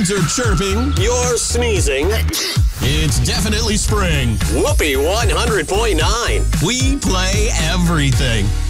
birds are chirping. You're sneezing. It's definitely spring. Whoopee 100.9. We play everything.